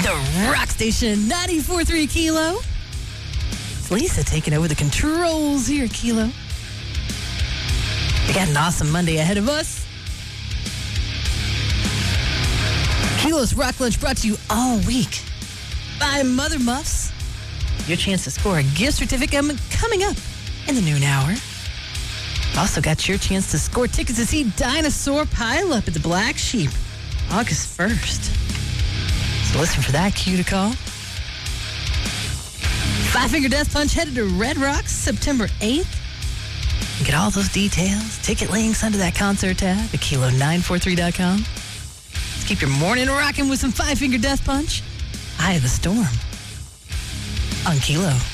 The Rock Station, 94.3 Kilo. It's Lisa taking over the controls here, Kilo. We got an awesome Monday ahead of us. Kilo's Rock Lunch brought to you all week by Mother Muffs. Your chance to score a gift certificate coming up in the noon hour. Also got your chance to score tickets to see Dinosaur Pile Up at the Black Sheep, August 1st. So listen for that cue to call. Five Finger Death Punch headed to Red Rocks September 8th. You get all those details, ticket links under that concert tab at kilo943.com. Let's keep your morning rocking with some Five Finger Death Punch. Eye of the Storm on Kilo.